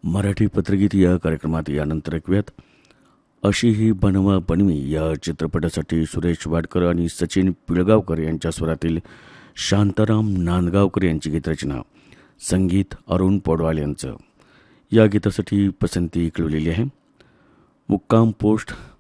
मराठी पत्रगीत या कार्यक्रमात यानंतर ऐकूयात अशी ही बनवा बनवी या चित्रपटासाठी सुरेश वाडकर आणि सचिन पिळगावकर यांच्या स्वरातील शांताराम नांदगावकर यांची गीतरचना, संगीत अरुण पौडवाल यांचं. या गीतासाठी पसंती कळवलेली आहे. मुक्काम पोस्ट